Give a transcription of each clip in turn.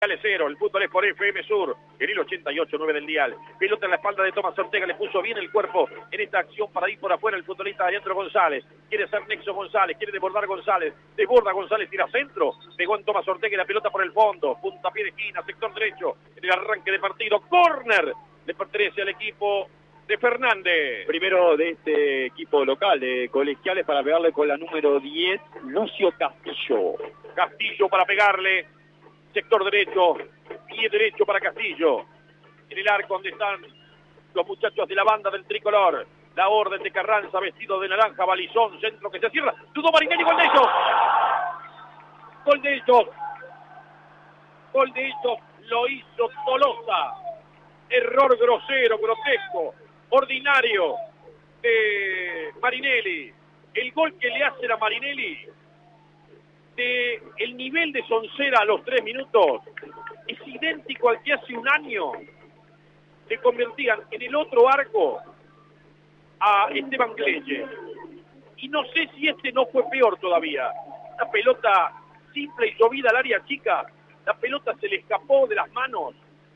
Cero, el fútbol es por FM Sur, en el 88.9 del dial. Pelota en la espalda de Tomás Ortega, le puso bien el cuerpo en esta acción para ir por afuera el futbolista Leandro González. Quiere ser Nexo González, quiere desbordar González, desborda González, tira centro, pegó en Tomás Ortega y la pelota por el fondo, puntapié de esquina, sector derecho, en el arranque de partido, córner, le pertenece al equipo de Fernández. Primero de este equipo local de Colegiales para pegarle con la número 10, Lucio Castillo. Castillo para pegarle. Sector derecho, pie derecho para Castillo. En el arco donde están los muchachos de la banda del tricolor. La orden de Carranza, vestido de naranja, balizón, centro que se cierra. Dudó Marinelli, gol de ellos. Gol de ellos. Gol de ellos lo hizo Tolosa. Error grosero, grotesco, ordinario de Marinelli. El gol que le hacen a Marinelli, el nivel de Soncera a los 3 minutos es idéntico al que hace un año le convertían en el otro arco a Esteban Cleye. Y no sé si este no fue peor todavía. Una pelota simple y llovida al área chica, la pelota se le escapó de las manos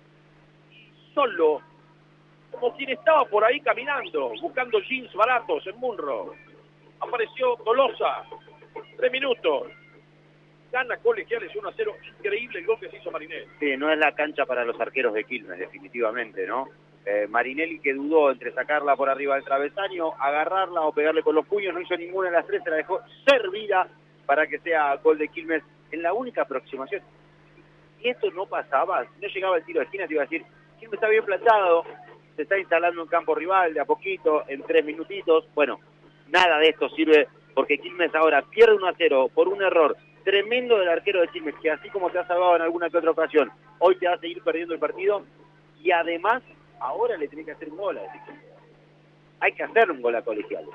y solo, como quien estaba por ahí caminando, buscando jeans baratos en Munro, apareció Tolosa. 3 minutos. Gana Colegiales 1-0, increíble el gol que se hizo Marinelli. Sí, no es la cancha para los arqueros de Quilmes, definitivamente, ¿no? Marinelli, que dudó entre sacarla por arriba del travesaño, agarrarla o pegarle con los puños, no hizo ninguna de las tres, se la dejó servida para que sea gol de Quilmes en la única aproximación. Si esto no pasaba, si no llegaba el tiro de esquina, te iba a decir, Quilmes está bien plantado, se está instalando en campo rival de a poquito, en 3 minutitos. Bueno, nada de esto sirve porque Quilmes ahora pierde 1-0 por un error tremendo del arquero de Quilmes, que así como te ha salvado en alguna que otra ocasión, hoy te va a seguir perdiendo el partido, y además, ahora le tiene que hacer un gol a ese equipo. Hay que hacer un gol a Colegiales.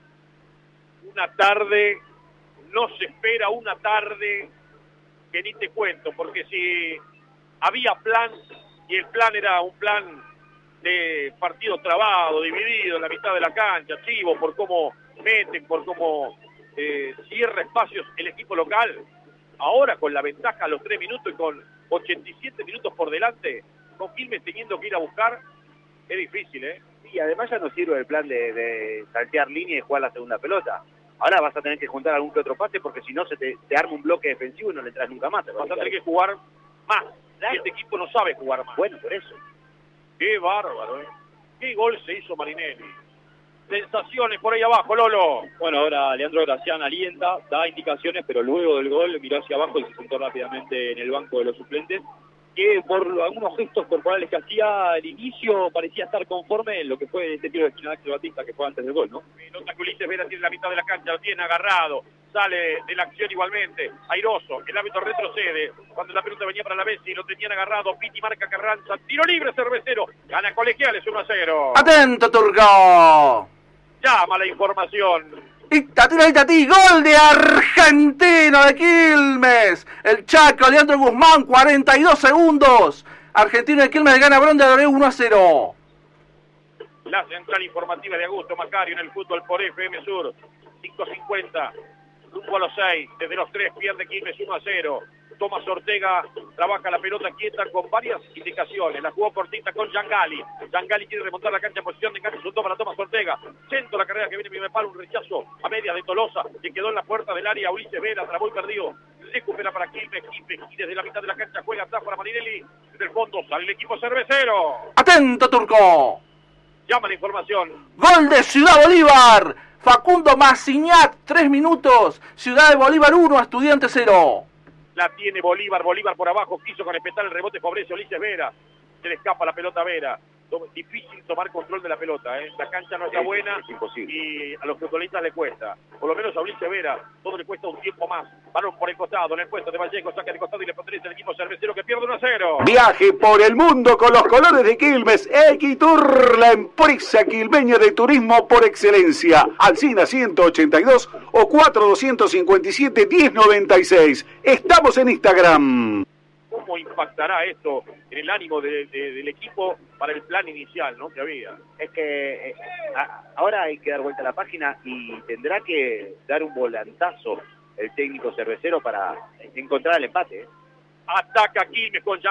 Una tarde, no se espera una tarde que ni te cuento, porque si había plan, y el plan era un plan de partido trabado, dividido en la mitad de la cancha, chivo por cómo meten, por cómo cierra espacios el equipo local, ahora con la ventaja a los 3 minutos y con 87 minutos por delante, con Quilmes teniendo que ir a buscar, es difícil, ¿eh? Y además ya no sirve el plan de saltear línea y jugar la segunda pelota. Ahora vas a tener que juntar algún que otro pase porque si no se te arma un bloque defensivo y no le entras nunca más. Vas a tener que jugar más. Claro. Y este equipo no sabe jugar más. Bueno, por eso. Qué bárbaro, ¿eh? Qué gol se hizo Marinelli. Sensaciones por ahí abajo, Lolo. Bueno, ahora Leandro Gracián alienta, da indicaciones, pero luego del gol miró hacia abajo y se sentó rápidamente en el banco de los suplentes, que por algunos gestos corporales que hacía al inicio parecía estar conforme en lo que fue este tiro de esquina de Axel Batista que fue antes del gol, ¿no? Pelota que Ulises Vera tiene la mitad de la cancha, lo tiene agarrado, sale de la acción igualmente, airoso, el árbitro retrocede, cuando la pelota venía para la Bessi, lo tenían agarrado, Piti marca Carranza, tiro libre Cervecero, gana Colegiales 1-0. ¡Atento, Turco! Llama la información. Itati, gol de Argentino de Quilmes. El Chaco, Leandro Guzmán, 42 segundos. Argentino de Quilmes gana Bronda de 1-0. La central informativa de Augusto Macario en el fútbol por FM Sur. 5:50, rumbo a los 6. Desde los 3 pierde Quilmes 1-0. Tomás Ortega trabaja la pelota quieta con varias indicaciones. La jugó cortita con Yangali. Yangali quiere remontar la cancha en posición de enganche. Soltó para Tomás Ortega. Centro la carrera que viene primer palo. Un rechazo a medias de Tolosa. Que quedó en la puerta del área. Ulises Vera trabó y perdió. Recupera para Quilmes. Y desde la mitad de la cancha juega atrás para Marinelli. Desde el fondo sale el equipo cervecero. Atento, Turco. Llama la información. Gol de Ciudad Bolívar. Facundo Masignac, 3 minutos. Ciudad de Bolívar 1, Estudiantes 0. La tiene Bolívar por abajo, quiso conectar el rebote, favorece Ulises Vera, se le escapa la pelota a Vera, difícil tomar control de la pelota, ¿eh? La cancha no está buena, es imposible. Y a los futbolistas le cuesta, por lo menos a Ulises Vera, todo le cuesta un tiempo más, balón por el costado, en el puesto de Vallejo, saca de costado y le pertenece al equipo cervecero que pierde 1-0. Viaje por el mundo con los colores de Quilmes, Equitur, la empresa quilmeña de turismo por excelencia, Alsina 182 o 4257-1096. Estamos en Instagram. ¿Cómo impactará esto en el ánimo del equipo para el plan inicial, ¿no?, que había? Es que ahora hay que dar vuelta a la página y tendrá que dar un volantazo el técnico cervecero para encontrar el empate, ¿eh? Ataca Quilmes con